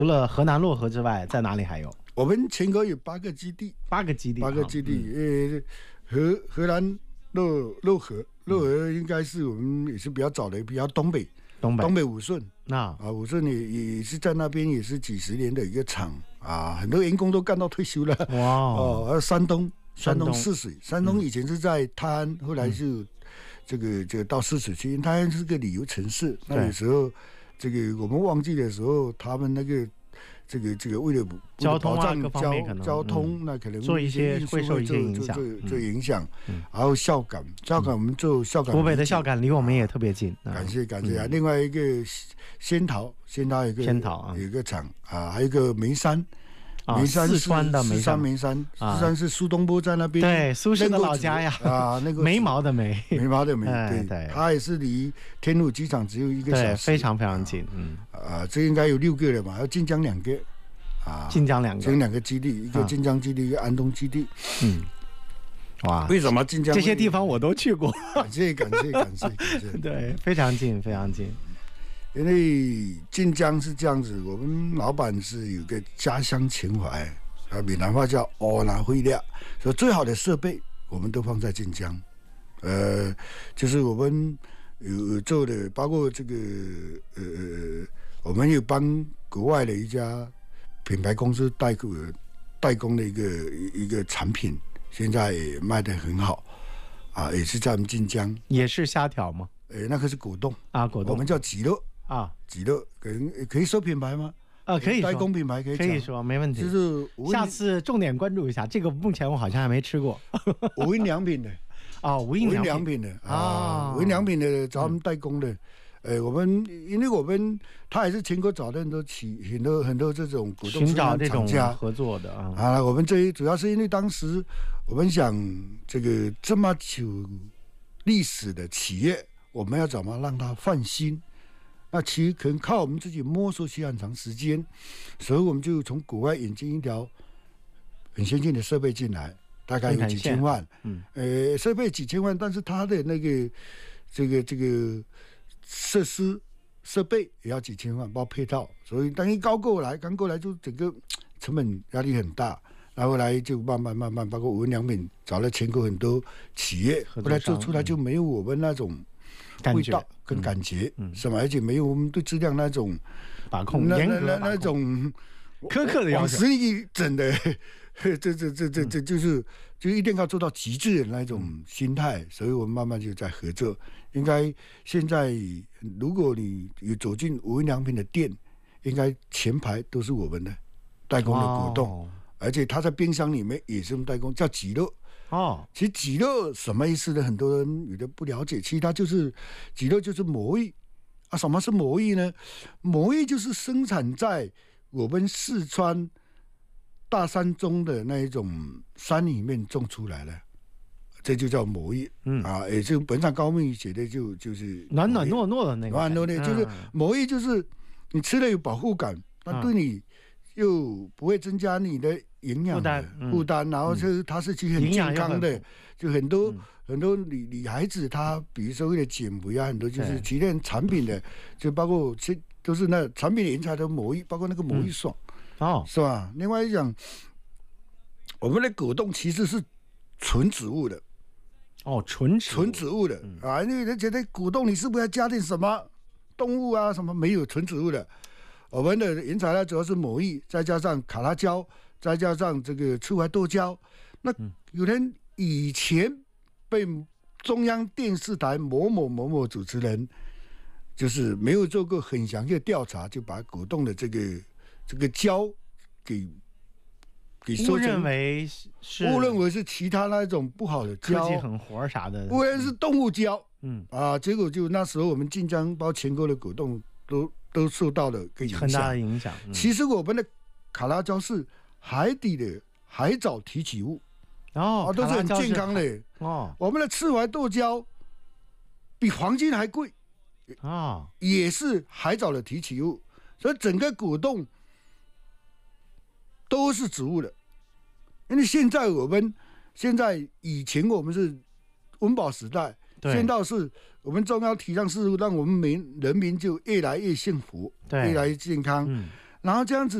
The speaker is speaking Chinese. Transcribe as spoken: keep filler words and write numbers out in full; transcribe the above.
除了河南漯河之外，在哪里还有？ 我们全国有八个基地， 八个基地， 八个基地。嗯、呃，河河南漯漯河，漯河应该是我们也是比较早的，比较东北， 东北东北武顺。 那啊，武顺也也是在那边也是几十年的一个厂啊，很多员工都干到退休了。 哇哦，而山东，山东泗水，山东嗯以前是在泰安，后来就这个这个到泗水去，因为泰安是个旅游城市。那有时候这个我们旺季的时候，他们那个。这个这个为了交通啊各交方面可能交通、嗯、那可能做一些会受一些影响， 做影响。然后孝感，孝感我们做孝感， 湖北的孝感离我们也特别近。 感谢感谢啊！另外一个仙桃，仙桃有一个仙桃啊， 有一个厂啊，还有一个眉山。 眉山是四川的眉山， 眉山，四川是苏东坡在那边， 对，苏轼的老家呀， 啊，那个眉毛的眉， 眉毛的眉， 对对，它也是离天路机场只有一个小时， 非常非常近，嗯， 啊，这应该有六个了嘛，还有晋江两个，啊， 晋江两个， 这两个基地，一个晋江基地，一个安东基地， 嗯，哇， 为什么晋江这些地方我都去过， 感谢感谢感谢感谢， 对，非常近非常近。 因为晋江是这样子，我们老板是有个家乡情怀。啊，闽南话叫“欧南会料”，所以最好的设备我们都放在晋江。呃，就是我们有做的，包括这个呃，我们有帮国外的一家品牌公司代购代工的一个一个产品，现在也卖得很好啊，也是在我们晋江。 也是虾条吗？ 呃，那个是果冻啊，果冻， 我们叫极乐啊， 极乐，可可以说品牌吗？ 啊，可以说代工品牌可以可以说没问题， 就是下次重点关注一下这个。目前我好像还没吃过无印良品的啊，无印良品的啊，无印良品的找他们代工的。呃、嗯，我们因为我们他也是全国找的很多起很多很多这种果冻寻找这种厂家合作的啊。 啊，我们这主要是因为当时我们想这个这么久历史的企业，我们要怎么让它换新？那其实可能靠我们自己摸索需要很长时间，所以我们就从国外引进一条很先进的设备进来，大概有几千万，嗯，呃，设备几千万，但是它的那个这个这个设施设备也要几千万，包括配套，所以当一刚过来，刚过来就整个成本压力很大，然后来就慢慢慢慢，包括无印良品找了全国很多企业，后来做出来就没有我们那种。味道跟感觉，嗯，是吧？而且没有我们对质量那种把控， 那严格那那种苛刻的要求， 往死里整的，这这这这这就是就一定要做到极致的那种心态，所以我们慢慢就在合作。应该现在如果你有走进无印良品的店，应该前排都是我们的代工的果冻，哦，而且它在冰箱里面也是我们代工，叫极乐。哦，其实极乐什么意思呢？很多人有的不了解。其实它就是极乐，就是魔芋啊。什么是魔芋呢？魔芋就是生产在我们四川大山中的那一种山里面种出来的，这就叫魔芋。嗯啊，也就本场高密写的就就是暖暖糯糯的那个， 暖暖的，就是魔芋，就是你吃了有饱腹感，但对你又不会增加你的。营养负担，负担，然后就是它是其实很健康的，嗯、就很多、嗯、很多女女孩子，她比如说为了减肥啊，很多就是其他产品的，就包括这都是那产品的原材料魔芋，包括那个魔芋爽，嗯、哦，是吧？另外一讲，我们的果冻其实是纯植物的， 哦，纯纯植物的、嗯、啊，因为人觉得果冻你是不是要加点什么动物啊什么？没有，纯植物的。我们的原材料主要是魔芋，再加上卡拉胶。再加上这个赤淮豆胶，那有人以前被中央电视台某某某某主持人，就是没有做过很详细的调查，就把果冻的这个这个胶给给误认为是误认为是其他那种不好的胶， 科技很活啥的， 误认是动物胶，嗯啊，结果就那时候我们晋江包全国的果冻都都受到了个影响， 很大的影响。 嗯、其实我们的卡拉胶是。海底的海藻提取物， 哦， 啊，都是很健康的哦。我们的赤淮豆胶比黄金还贵啊、哦，也是海藻的提取物，所以整个果冻都是植物的。因为现在我们现在以前我们是温饱时代，现在是我们中央提倡是让我们民人民就越来越幸福，越来越健康。嗯然后这样子。